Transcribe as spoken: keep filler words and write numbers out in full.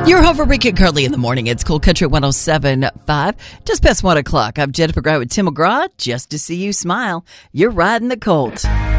You're over Rick and Carly in the morning. It's Cool Country one oh seven point five. Just past one o'clock. I'm Jennifer Gray with Tim McGraw. Just to see you smile. You're riding the Colt.